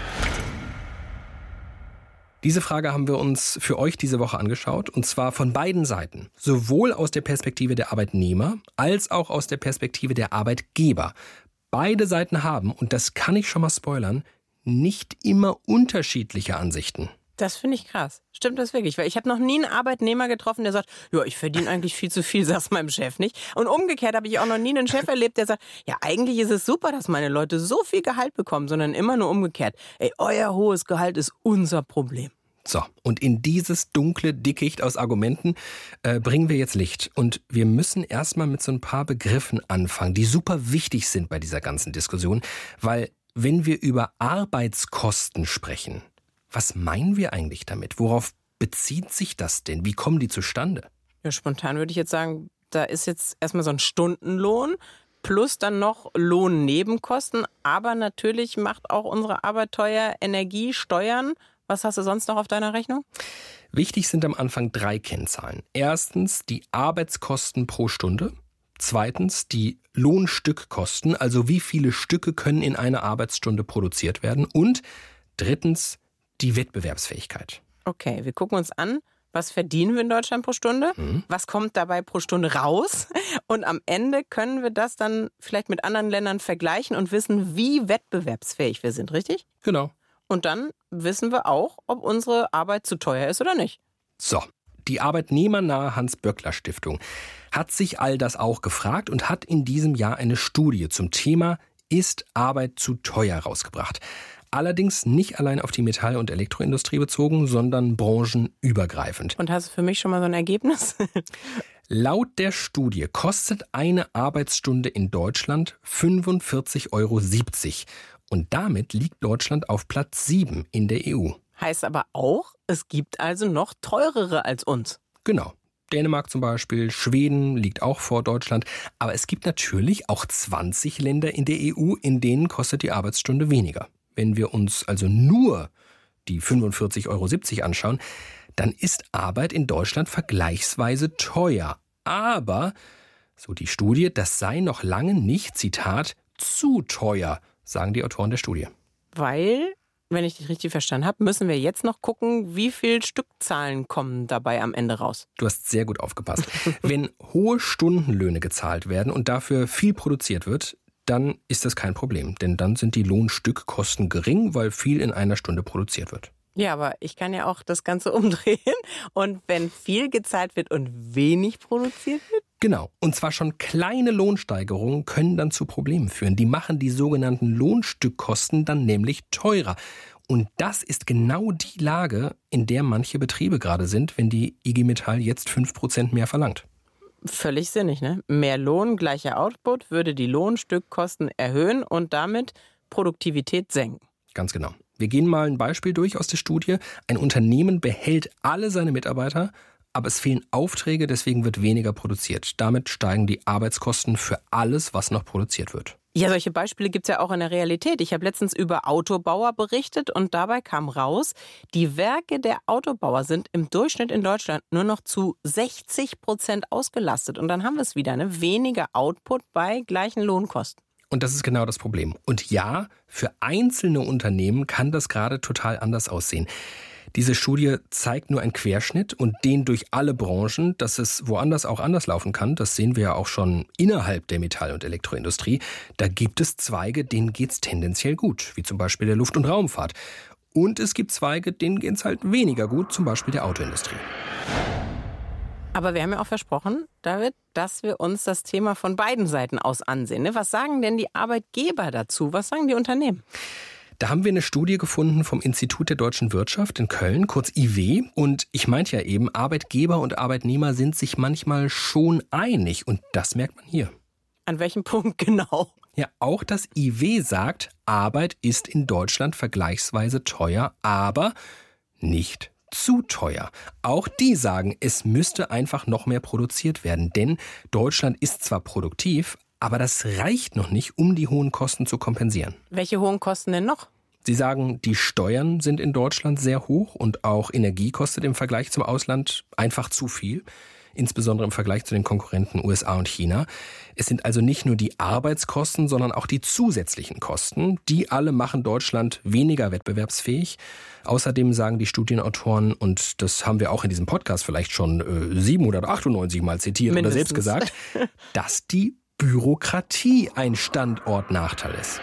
Diese Frage haben wir uns für euch diese Woche angeschaut, und zwar von beiden Seiten. Sowohl aus der Perspektive der Arbeitnehmer als auch aus der Perspektive der Arbeitgeber. Beide Seiten haben, und das kann ich schon mal spoilern, nicht immer unterschiedliche Ansichten. Das finde ich krass. Stimmt das wirklich? Weil ich habe noch nie einen Arbeitnehmer getroffen, der sagt, ja, ich verdiene eigentlich viel zu viel, sag's meinem Chef nicht. Und umgekehrt habe ich auch noch nie einen Chef erlebt, der sagt, ja, eigentlich ist es super, dass meine Leute so viel Gehalt bekommen, sondern immer nur umgekehrt. Ey, euer hohes Gehalt ist unser Problem. So, und in dieses dunkle Dickicht aus Argumenten äh, bringen wir jetzt Licht. Und wir müssen erstmal mit so ein paar Begriffen anfangen, die super wichtig sind bei dieser ganzen Diskussion. Weil wenn wir über Arbeitskosten sprechen, was meinen wir eigentlich damit? Worauf bezieht sich das denn? Wie kommen die zustande? Ja, spontan würde ich jetzt sagen, da ist jetzt erstmal so ein Stundenlohn plus dann noch Lohnnebenkosten. Aber natürlich macht auch unsere Arbeit teuer, Energie, Steuern. Was hast du sonst noch auf deiner Rechnung? Wichtig sind am Anfang drei Kennzahlen. Erstens die Arbeitskosten pro Stunde. Zweitens die Lohnstückkosten, also wie viele Stücke können in einer Arbeitsstunde produziert werden. Und drittens die Wettbewerbsfähigkeit. Okay, wir gucken uns an, was verdienen wir in Deutschland pro Stunde? Mhm. Was kommt dabei pro Stunde raus? Und am Ende können wir das dann vielleicht mit anderen Ländern vergleichen und wissen, wie wettbewerbsfähig wir sind, richtig? Genau. Und dann wissen wir auch, ob unsere Arbeit zu teuer ist oder nicht. So, die arbeitnehmernahe Hans-Böckler-Stiftung hat sich all das auch gefragt und hat in diesem Jahr eine Studie zum Thema Ist Arbeit zu teuer rausgebracht. Allerdings nicht allein auf die Metall- und Elektroindustrie bezogen, sondern branchenübergreifend. Und hast du für mich schon mal so ein Ergebnis? Laut der Studie kostet eine Arbeitsstunde in Deutschland fünfundvierzig Euro siebzig. Und damit liegt Deutschland auf Platz sieben in der E U. Heißt aber auch, es gibt also noch teurere als uns. Genau. Dänemark zum Beispiel, Schweden liegt auch vor Deutschland. Aber es gibt natürlich auch zwanzig Länder in der E U, in denen kostet die Arbeitsstunde weniger. Wenn wir uns also nur die fünfundvierzig Euro siebzig anschauen, dann ist Arbeit in Deutschland vergleichsweise teuer. Aber, so die Studie, das sei noch lange nicht, Zitat, zu teuer, sagen die Autoren der Studie. Weil, wenn ich dich richtig verstanden habe, müssen wir jetzt noch gucken, wie viel Stückzahlen kommen dabei am Ende raus. Du hast sehr gut aufgepasst. Wenn hohe Stundenlöhne gezahlt werden und dafür viel produziert wird, dann ist das kein Problem. Denn dann sind die Lohnstückkosten gering, weil viel in einer Stunde produziert wird. Ja, aber ich kann ja auch das Ganze umdrehen. Und wenn viel gezahlt wird und wenig produziert wird? Genau. Und zwar schon kleine Lohnsteigerungen können dann zu Problemen führen. Die machen die sogenannten Lohnstückkosten dann nämlich teurer. Und das ist genau die Lage, in der manche Betriebe gerade sind, wenn die I G Metall jetzt fünf Prozent mehr verlangt. Völlig sinnig, ne? Mehr Lohn, gleicher Output würde die Lohnstückkosten erhöhen und damit Produktivität senken. Ganz genau. Wir gehen mal ein Beispiel durch aus der Studie. Ein Unternehmen behält alle seine Mitarbeiter, aber es fehlen Aufträge, deswegen wird weniger produziert. Damit steigen die Arbeitskosten für alles, was noch produziert wird. Ja, solche Beispiele gibt es ja auch in der Realität. Ich habe letztens über Autobauer berichtet und dabei kam raus, die Werke der Autobauer sind im Durchschnitt in Deutschland nur noch zu sechzig Prozent ausgelastet. Und dann haben wir es wieder, ne? Weniger Output bei gleichen Lohnkosten. Und das ist genau das Problem. Und ja, für einzelne Unternehmen kann das gerade total anders aussehen. Diese Studie zeigt nur einen Querschnitt und den durch alle Branchen, dass es woanders auch anders laufen kann. Das sehen wir ja auch schon innerhalb der Metall- und Elektroindustrie. Da gibt es Zweige, denen geht es tendenziell gut, wie zum Beispiel der Luft- und Raumfahrt. Und es gibt Zweige, denen geht es halt weniger gut, zum Beispiel der Autoindustrie. Aber wir haben ja auch versprochen, David, dass wir uns das Thema von beiden Seiten aus ansehen. Was sagen denn die Arbeitgeber dazu? Was sagen die Unternehmen? Da haben wir eine Studie gefunden vom Institut der deutschen Wirtschaft in Köln, kurz I W. Und ich meinte ja eben, Arbeitgeber und Arbeitnehmer sind sich manchmal schon einig. Und das merkt man hier. An welchem Punkt genau? Ja, auch das I W sagt, Arbeit ist in Deutschland vergleichsweise teuer, aber nicht zu teuer. Auch die sagen, es müsste einfach noch mehr produziert werden. Denn Deutschland ist zwar produktiv, aber das reicht noch nicht, um die hohen Kosten zu kompensieren. Welche hohen Kosten denn noch? Sie sagen, die Steuern sind in Deutschland sehr hoch und auch Energie kostet im Vergleich zum Ausland einfach zu viel. Insbesondere im Vergleich zu den Konkurrenten U S A und China. Es sind also nicht nur die Arbeitskosten, sondern auch die zusätzlichen Kosten. Die alle machen Deutschland weniger wettbewerbsfähig. Außerdem sagen die Studienautoren, und das haben wir auch in diesem Podcast vielleicht schon äh, siebenhundertachtundneunzig Mal zitiert Mindestens. oder selbst gesagt, dass die Bürokratie ein Standortnachteil ist.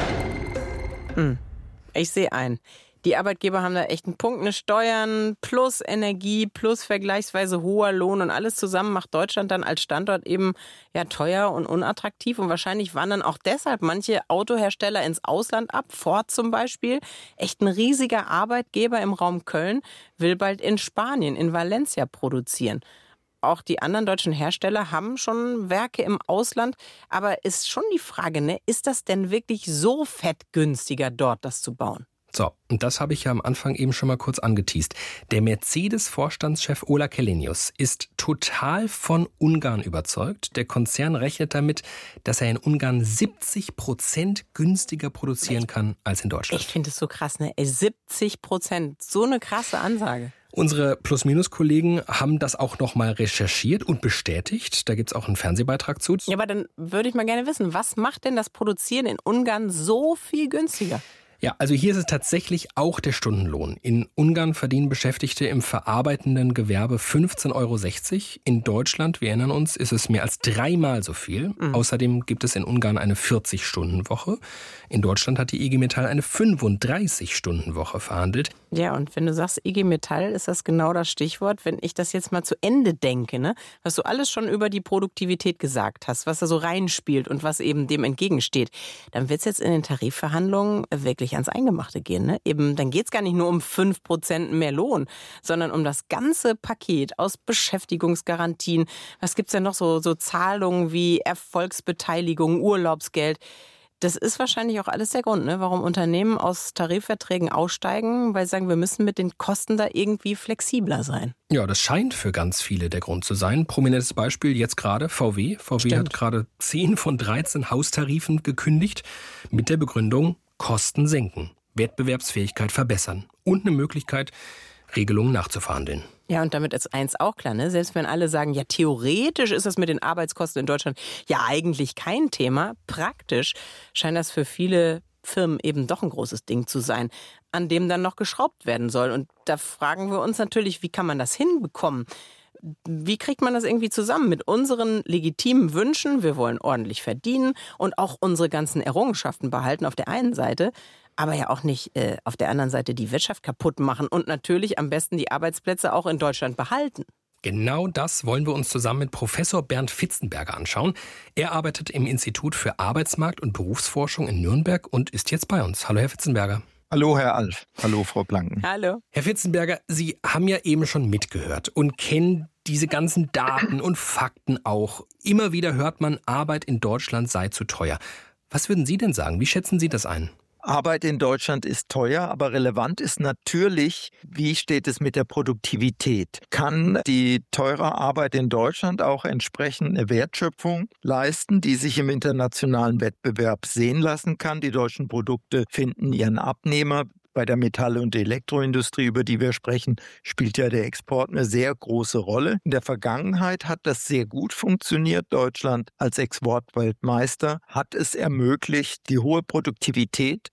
Hm. Ich sehe ein. Die Arbeitgeber haben da echt einen Punkt. Eine Steuern plus Energie plus vergleichsweise hoher Lohn und alles zusammen macht Deutschland dann als Standort eben ja teuer und unattraktiv. Und wahrscheinlich wandern auch deshalb manche Autohersteller ins Ausland ab. Ford zum Beispiel, echt ein riesiger Arbeitgeber im Raum Köln, will bald in Spanien, in Valencia produzieren. Auch die anderen deutschen Hersteller haben schon Werke im Ausland. Aber ist schon die Frage, ne, ist das denn wirklich so fettgünstiger, dort das zu bauen? So, und das habe ich ja am Anfang eben schon mal kurz angeteast. Der Mercedes-Vorstandschef Ola Källenius ist total von Ungarn überzeugt. Der Konzern rechnet damit, dass er in Ungarn siebzig Prozent günstiger produzieren kann als in Deutschland. Ich finde es so krass, ne? siebzig Prozent, so eine krasse Ansage. Unsere Plus-Minus-Kollegen haben das auch noch mal recherchiert und bestätigt. Da gibt es auch einen Fernsehbeitrag zu. Ja, aber dann würde ich mal gerne wissen, was macht denn das Produzieren in Ungarn so viel günstiger? Ja, also hier ist es tatsächlich auch der Stundenlohn. In Ungarn verdienen Beschäftigte im verarbeitenden Gewerbe fünfzehn Euro sechzig. In Deutschland, wir erinnern uns, ist es mehr als dreimal so viel. Mhm. Außerdem gibt es in Ungarn eine vierzig-Stunden-Woche. In Deutschland hat die I G Metall eine fünfunddreißig-Stunden-Woche verhandelt. Ja, und wenn du sagst I G Metall, ist das genau das Stichwort. Wenn ich das jetzt mal zu Ende denke, ne, was du alles schon über die Produktivität gesagt hast, was da so reinspielt und was eben dem entgegensteht, dann wird es jetzt in den Tarifverhandlungen wirklich ans Eingemachte gehen. Ne? Eben, dann geht es gar nicht nur um fünf Prozent mehr Lohn, sondern um das ganze Paket aus Beschäftigungsgarantien. Was gibt es denn noch so, so Zahlungen wie Erfolgsbeteiligung, Urlaubsgeld? Das ist wahrscheinlich auch alles der Grund, ne, warum Unternehmen aus Tarifverträgen aussteigen, weil sie sagen, wir müssen mit den Kosten da irgendwie flexibler sein. Ja, das scheint für ganz viele der Grund zu sein. Prominentes Beispiel jetzt gerade V W. V W Stimmt. hat gerade zehn von dreizehn Haustarifen gekündigt mit der Begründung Kosten senken, Wettbewerbsfähigkeit verbessern und eine Möglichkeit, Regelungen nachzuverhandeln. Ja, und damit ist eins auch klar, ne? Selbst wenn alle sagen, ja, theoretisch ist das mit den Arbeitskosten in Deutschland ja eigentlich kein Thema, praktisch scheint das für viele Firmen eben doch ein großes Ding zu sein, an dem dann noch geschraubt werden soll. Und da fragen wir uns natürlich, wie kann man das hinbekommen? Wie kriegt man das irgendwie zusammen mit unseren legitimen Wünschen? Wir wollen ordentlich verdienen und auch unsere ganzen Errungenschaften behalten auf der einen Seite, aber ja auch nicht äh, auf der anderen Seite die Wirtschaft kaputt machen und natürlich am besten die Arbeitsplätze auch in Deutschland behalten. Genau das wollen wir uns zusammen mit Professor Bernd Fitzenberger anschauen. Er arbeitet im Institut für Arbeitsmarkt- und Berufsforschung in Nürnberg und ist jetzt bei uns. Hallo, Herr Fitzenberger. Hallo, Herr Alf. Hallo, Frau Blanken. Hallo. Herr Fitzenberger, Sie haben ja eben schon mitgehört und kennen diese ganzen Daten und Fakten auch. Immer wieder hört man, Arbeit in Deutschland sei zu teuer. Was würden Sie denn sagen? Wie schätzen Sie das ein? Arbeit in Deutschland ist teuer, aber relevant ist natürlich, wie steht es mit der Produktivität? Kann die teure Arbeit in Deutschland auch entsprechend eine Wertschöpfung leisten, die sich im internationalen Wettbewerb sehen lassen kann? Die deutschen Produkte finden ihren Abnehmer. Bei der Metall- und Elektroindustrie, über die wir sprechen, spielt ja der Export eine sehr große Rolle. In der Vergangenheit hat das sehr gut funktioniert. Deutschland als Exportweltmeister hat es ermöglicht, die hohe Produktivität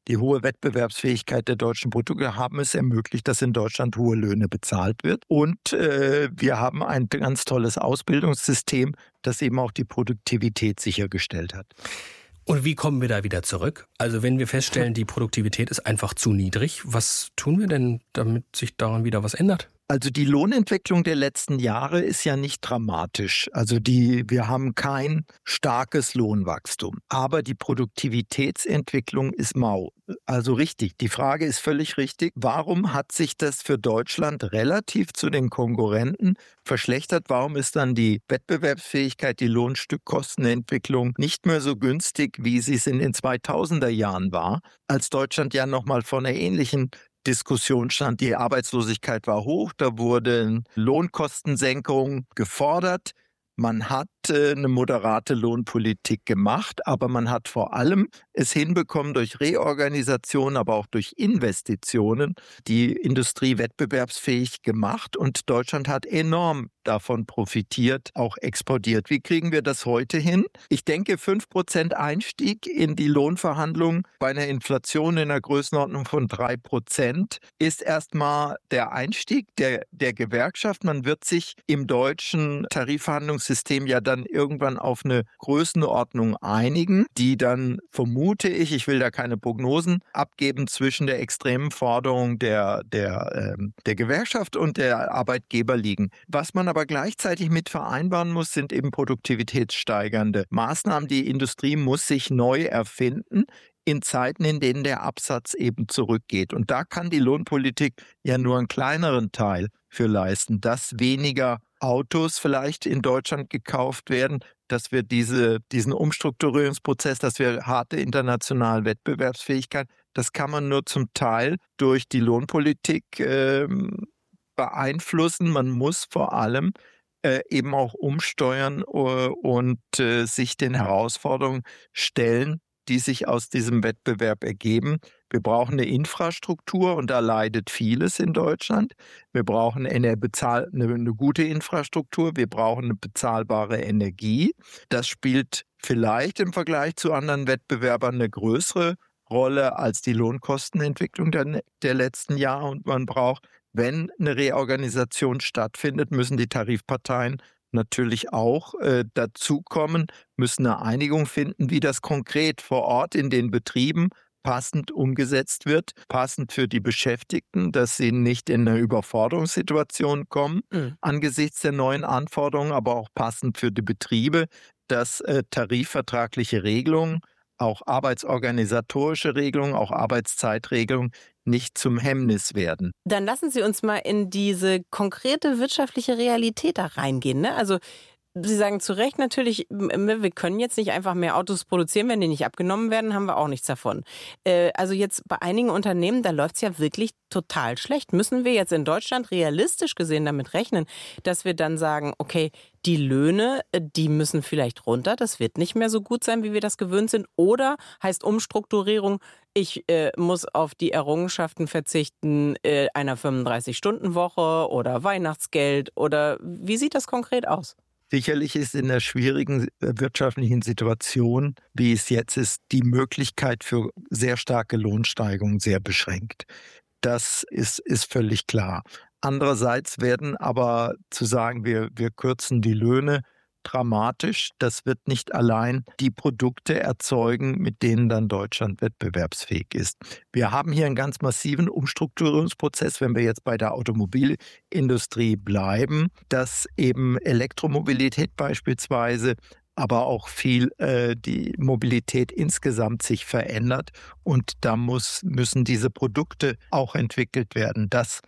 Die hohe Wettbewerbsfähigkeit der deutschen Produkte haben es ermöglicht, dass in Deutschland hohe Löhne bezahlt wird. Und äh, wir haben ein ganz tolles Ausbildungssystem, das eben auch die Produktivität sichergestellt hat. Und wie kommen wir da wieder zurück? Also wenn wir feststellen, die Produktivität ist einfach zu niedrig, was tun wir denn, damit sich daran wieder was ändert? Also die Lohnentwicklung der letzten Jahre ist ja nicht dramatisch. Also die, wir haben kein starkes Lohnwachstum. Aber die Produktivitätsentwicklung ist mau. Also richtig, die Frage ist völlig richtig. Warum hat sich das für Deutschland relativ zu den Konkurrenten verschlechtert? Warum ist dann die Wettbewerbsfähigkeit, die Lohnstückkostenentwicklung nicht mehr so günstig, wie sie es in den zweitausender Jahren war, als Deutschland ja nochmal von einer ähnlichen Diskussion stand. Die Arbeitslosigkeit war hoch, da wurden Lohnkostensenkungen gefordert. Man hat äh, eine moderate Lohnpolitik gemacht, aber man hat vor allem es hinbekommen, durch Reorganisation, aber auch durch Investitionen, die Industrie wettbewerbsfähig gemacht. Und Deutschland hat enorm davon profitiert, auch exportiert. Wie kriegen wir das heute hin? Ich denke, fünf Prozent Einstieg in die Lohnverhandlungen bei einer Inflation in der Größenordnung von drei Prozent ist erstmal der Einstieg der, der Gewerkschaft. Man wird sich im deutschen Tarifverhandlungssystem ja dann irgendwann auf eine Größenordnung einigen, die dann, vermute ich, ich will da keine Prognosen abgeben, zwischen der extremen Forderung der, der, äh, der Gewerkschaft und der Arbeitgeber liegen. Was man aber gleichzeitig mit vereinbaren muss, sind eben produktivitätssteigernde Maßnahmen. Die Industrie muss sich neu erfinden in Zeiten, in denen der Absatz eben zurückgeht. Und da kann die Lohnpolitik ja nur einen kleineren Teil für leisten, dass weniger Autos vielleicht in Deutschland gekauft werden, dass wir diese, diesen Umstrukturierungsprozess, dass wir harte internationale Wettbewerbsfähigkeit, das kann man nur zum Teil durch die Lohnpolitik äh, beeinflussen. Man muss vor allem äh, eben auch umsteuern uh, und äh, sich den Herausforderungen stellen, die sich aus diesem Wettbewerb ergeben. Wir brauchen eine Infrastruktur und da leidet vieles in Deutschland. Wir brauchen eine, bezahl- eine, eine gute Infrastruktur, wir brauchen eine bezahlbare Energie. Das spielt vielleicht im Vergleich zu anderen Wettbewerbern eine größere Rolle als die Lohnkostenentwicklung der, der letzten Jahre. Und man braucht, wenn eine Reorganisation stattfindet, müssen die Tarifparteien natürlich auch äh, dazukommen, müssen eine Einigung finden, wie das konkret vor Ort in den Betrieben passend umgesetzt wird, passend für die Beschäftigten, dass sie nicht in eine Überforderungssituation kommen mhm. angesichts der neuen Anforderungen, aber auch passend für die Betriebe, dass äh, tarifvertragliche Regelungen, auch arbeitsorganisatorische Regelungen, auch Arbeitszeitregelungen nicht zum Hemmnis werden. Dann lassen Sie uns mal in diese konkrete wirtschaftliche Realität da reingehen, ne? Also Sie sagen zu Recht natürlich, wir können jetzt nicht einfach mehr Autos produzieren, wenn die nicht abgenommen werden, haben wir auch nichts davon. Also jetzt bei einigen Unternehmen, da läuft es ja wirklich total schlecht. Müssen wir jetzt in Deutschland realistisch gesehen damit rechnen, dass wir dann sagen, okay, die Löhne, die müssen vielleicht runter, das wird nicht mehr so gut sein, wie wir das gewöhnt sind? Oder heißt Umstrukturierung, ich äh, muss auf die Errungenschaften verzichten äh, einer fünfunddreißig-Stunden-Woche oder Weihnachtsgeld? Oder wie sieht das konkret aus? Sicherlich ist in der schwierigen wirtschaftlichen Situation, wie es jetzt ist, die Möglichkeit für sehr starke Lohnsteigerungen sehr beschränkt. Das ist, ist völlig klar. Andererseits werden aber zu sagen, wir, wir kürzen die Löhne dramatisch, das wird nicht allein die Produkte erzeugen, mit denen dann Deutschland wettbewerbsfähig ist. Wir haben hier einen ganz massiven Umstrukturierungsprozess, wenn wir jetzt bei der Automobilindustrie bleiben, dass eben Elektromobilität beispielsweise, aber auch viel äh, die Mobilität insgesamt sich verändert und da muss, müssen diese Produkte auch entwickelt werden. Das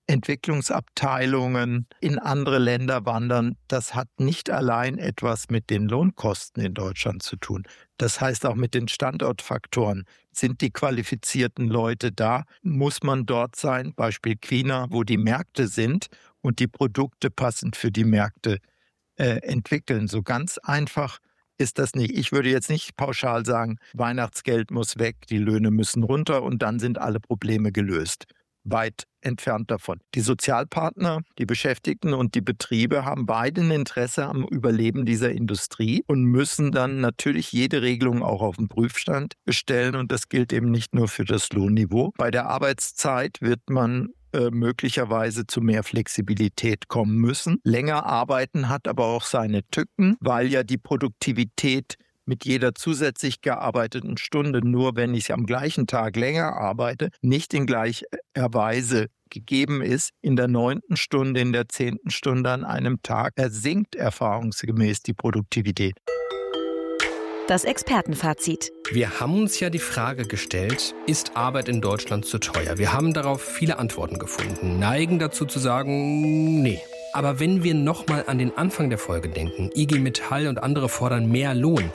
Entwicklungsabteilungen in andere Länder wandern, das hat nicht allein etwas mit den Lohnkosten in Deutschland zu tun. Das heißt auch mit den Standortfaktoren. Sind die qualifizierten Leute da? Muss man dort sein? Beispiel China, wo die Märkte sind und die Produkte passend für die Märkte äh, entwickeln. So ganz einfach ist das nicht. Ich würde jetzt nicht pauschal sagen, Weihnachtsgeld muss weg, die Löhne müssen runter und dann sind alle Probleme gelöst. weit entfernt davon. Die Sozialpartner, die Beschäftigten und die Betriebe haben beide ein Interesse am Überleben dieser Industrie und müssen dann natürlich jede Regelung auch auf den Prüfstand stellen. Und das gilt eben nicht nur für das Lohnniveau. Bei der Arbeitszeit wird man äh, möglicherweise zu mehr Flexibilität kommen müssen. Länger arbeiten hat aber auch seine Tücken, weil ja die Produktivität mit jeder zusätzlich gearbeiteten Stunde, nur wenn ich am gleichen Tag länger arbeite, nicht in gleicher Weise gegeben ist. In der neunten Stunde, in der zehnten Stunde an einem Tag sinkt erfahrungsgemäß die Produktivität. Das Expertenfazit. Wir haben uns ja die Frage gestellt, ist Arbeit in Deutschland zu teuer? Wir haben darauf viele Antworten gefunden, neigen dazu zu sagen, nee. Aber wenn wir nochmal an den Anfang der Folge denken, I G Metall und andere fordern mehr Lohn,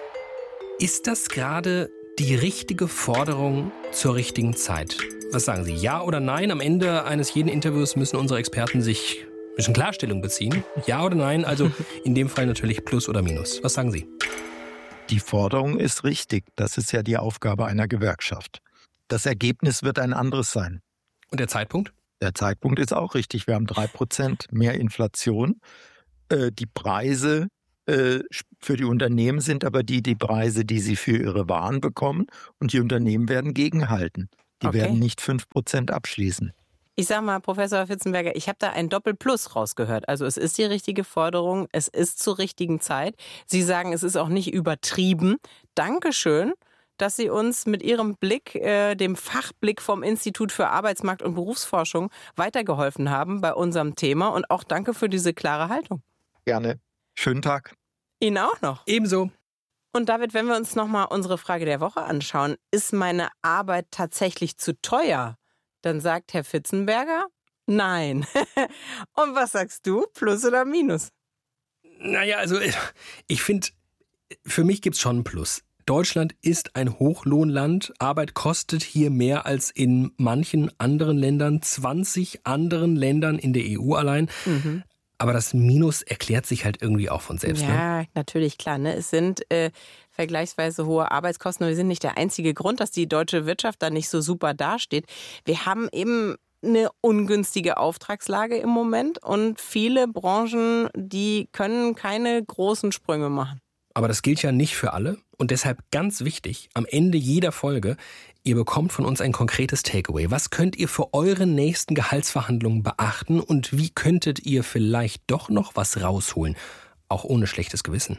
ist das gerade die richtige Forderung zur richtigen Zeit? Was sagen Sie, ja oder nein? Am Ende eines jeden Interviews müssen unsere Experten sich ein bisschen Klarstellung beziehen. Ja oder nein? Also in dem Fall natürlich Plus oder Minus. Was sagen Sie? Die Forderung ist richtig. Das ist ja die Aufgabe einer Gewerkschaft. Das Ergebnis wird ein anderes sein. Und der Zeitpunkt? Der Zeitpunkt ist auch richtig. Wir haben drei Prozent mehr Inflation. Äh, die Preise äh, für die Unternehmen sind aber die, die Preise, die sie für ihre Waren bekommen. Und die Unternehmen werden gegenhalten. Die Okay. werden nicht fünf Prozent abschließen. Ich sag mal, Professor Fitzenberger, ich habe da ein Doppelplus rausgehört. Also es ist die richtige Forderung, es ist zur richtigen Zeit. Sie sagen, es ist auch nicht übertrieben. Dankeschön, dass Sie uns mit Ihrem Blick, äh, dem Fachblick vom Institut für Arbeitsmarkt und Berufsforschung weitergeholfen haben bei unserem Thema. Und auch danke für diese klare Haltung. Gerne. Schönen Tag. Ihnen auch noch. Ebenso. Und David, wenn wir uns nochmal unsere Frage der Woche anschauen, ist meine Arbeit tatsächlich zu teuer? Dann sagt Herr Fitzenberger, nein. Und was sagst du, Plus oder Minus? Naja, also ich finde, für mich gibt es schon ein Plus. Deutschland ist ein Hochlohnland. Arbeit kostet hier mehr als in manchen anderen Ländern, zwanzig anderen Ländern in der E U allein. Mhm. Aber das Minus erklärt sich halt irgendwie auch von selbst. Ja, ne? natürlich, klar. Ne? Es sind äh, vergleichsweise hohe Arbeitskosten, aber wir sind nicht der einzige Grund, dass die deutsche Wirtschaft da nicht so super dasteht. Wir haben eben eine ungünstige Auftragslage im Moment und viele Branchen, die können keine großen Sprünge machen. Aber das gilt ja nicht für alle und deshalb ganz wichtig, am Ende jeder Folge, ihr bekommt von uns ein konkretes Takeaway. Was könnt ihr für eure nächsten Gehaltsverhandlungen beachten und wie könntet ihr vielleicht doch noch was rausholen, auch ohne schlechtes Gewissen?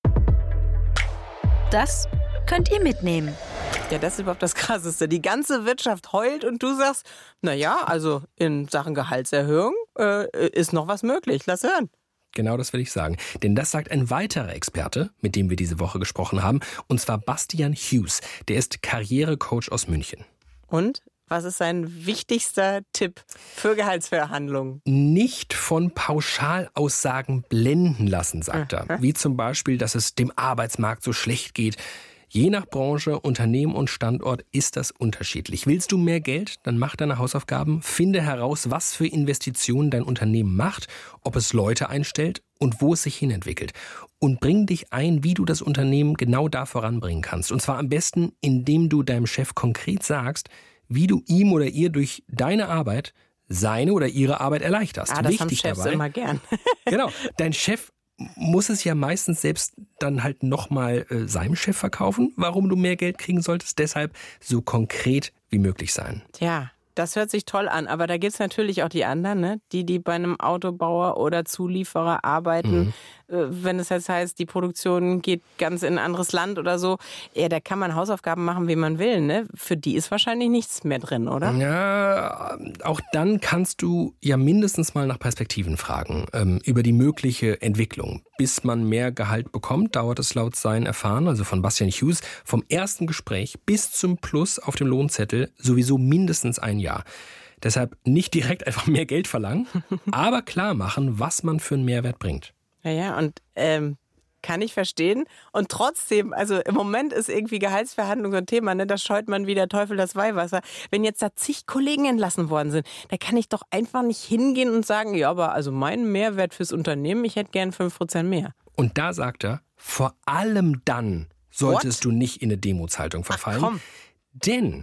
Das könnt ihr mitnehmen. Ja, das ist überhaupt das Krasseste. Die ganze Wirtschaft heult und du sagst, na ja, also in Sachen Gehaltserhöhung äh, ist noch was möglich. Lass hören. Genau das will ich sagen. Denn das sagt ein weiterer Experte, mit dem wir diese Woche gesprochen haben, und zwar Bastian Hughes. Der ist Karrierecoach aus München. Und was ist sein wichtigster Tipp für Gehaltsverhandlungen? Nicht von Pauschalaussagen blenden lassen, sagt er. Wie zum Beispiel, dass es dem Arbeitsmarkt so schlecht geht. Je nach Branche, Unternehmen und Standort ist das unterschiedlich. Willst du mehr Geld? Dann mach deine Hausaufgaben. Finde heraus, was für Investitionen dein Unternehmen macht, ob es Leute einstellt und wo es sich hinentwickelt. Und bring dich ein, wie du das Unternehmen genau da voranbringen kannst. Und zwar am besten, indem du deinem Chef konkret sagst, wie du ihm oder ihr durch deine Arbeit seine oder ihre Arbeit erleichterst. Ah, das Wichtig haben Chefs dabei, immer gern. Genau, dein Chef muss es ja meistens selbst dann halt nochmal äh, seinem Chef verkaufen, warum du mehr Geld kriegen solltest. Deshalb so konkret wie möglich sein. Tja, das hört sich toll an, aber da gibt es natürlich auch die anderen, ne? die, die bei einem Autobauer oder Zulieferer arbeiten. Mhm. Äh, wenn es jetzt heißt, die Produktion geht ganz in ein anderes Land oder so, ja, da kann man Hausaufgaben machen, wie man will. Ne? Für die ist wahrscheinlich nichts mehr drin, oder? Ja, auch dann kannst du ja mindestens mal nach Perspektiven fragen, ähm, über die mögliche Entwicklung. Bis man mehr Gehalt bekommt, dauert es laut seinen Erfahren, also von Bastian Hughes, vom ersten Gespräch bis zum Plus auf dem Lohnzettel sowieso mindestens ein Jahr. Deshalb nicht direkt einfach mehr Geld verlangen, aber klar machen, was man für einen Mehrwert bringt. Ja, ja, und ähm, kann ich verstehen. Und trotzdem, also im Moment ist irgendwie Gehaltsverhandlung so ein Thema, ne? Da scheut man wie der Teufel das Weihwasser. Wenn jetzt da zig Kollegen entlassen worden sind, da kann ich doch einfach nicht hingehen und sagen, ja, aber also mein Mehrwert fürs Unternehmen, ich hätte gern fünf Prozent mehr. Und da sagt er, vor allem dann solltest What? du nicht in eine Demutshaltung verfallen. Ach, komm. Denn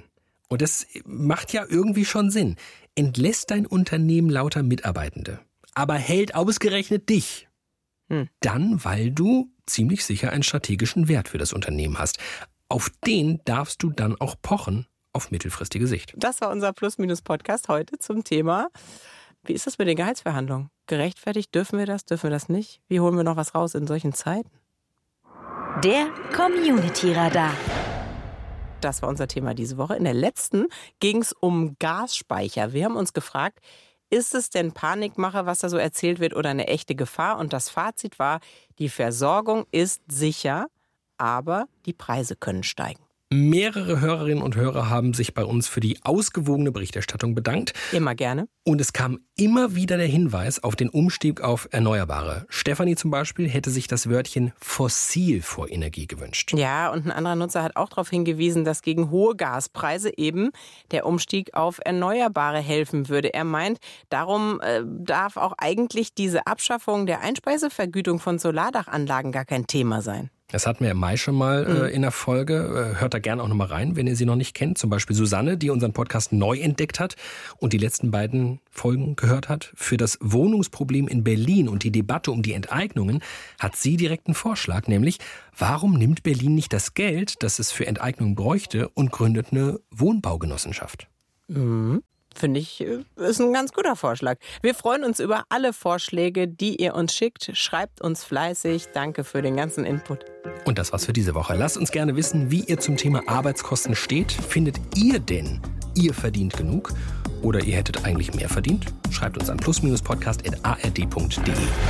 Und das macht ja irgendwie schon Sinn. Entlässt dein Unternehmen lauter Mitarbeitende, aber hält ausgerechnet dich. Hm. Dann, weil du ziemlich sicher einen strategischen Wert für das Unternehmen hast. Auf den darfst du dann auch pochen auf mittelfristige Sicht. Das war unser Plus-Minus-Podcast heute zum Thema: Wie ist das mit den Gehaltsverhandlungen? Gerechtfertigt? Dürfen wir das? Dürfen wir das nicht? Wie holen wir noch was raus in solchen Zeiten? Der Community-Radar. Das war unser Thema diese Woche. In der letzten ging es um Gasspeicher. Wir haben uns gefragt, ist es denn Panikmache, was da so erzählt wird, oder eine echte Gefahr? Und das Fazit war, die Versorgung ist sicher, aber die Preise können steigen. Mehrere Hörerinnen und Hörer haben sich bei uns für die ausgewogene Berichterstattung bedankt. Immer gerne. Und es kam immer wieder der Hinweis auf den Umstieg auf Erneuerbare. Stefanie zum Beispiel hätte sich das Wörtchen fossil vor Energie gewünscht. Ja, und ein anderer Nutzer hat auch darauf hingewiesen, dass gegen hohe Gaspreise eben der Umstieg auf Erneuerbare helfen würde. Er meint, darum äh, darf auch eigentlich diese Abschaffung der Einspeisevergütung von Solardachanlagen gar kein Thema sein. Das hatten wir im Mai schon mal äh, in der Folge. Hört da gerne auch nochmal rein, wenn ihr sie noch nicht kennt. Zum Beispiel Susanne, die unseren Podcast neu entdeckt hat und die letzten beiden Folgen gehört hat. Für das Wohnungsproblem in Berlin und die Debatte um die Enteignungen hat sie direkt einen Vorschlag, nämlich: Warum nimmt Berlin nicht das Geld, das es für Enteignungen bräuchte, und gründet eine Wohnbaugenossenschaft? Mhm. Finde ich, ist ein ganz guter Vorschlag. Wir freuen uns über alle Vorschläge, die ihr uns schickt. Schreibt uns fleißig. Danke für den ganzen Input. Und das war's für diese Woche. Lasst uns gerne wissen, wie ihr zum Thema Arbeitskosten steht. Findet ihr denn, ihr verdient genug? Oder ihr hättet eigentlich mehr verdient? Schreibt uns an plus minus podcast at a r d punkt d e.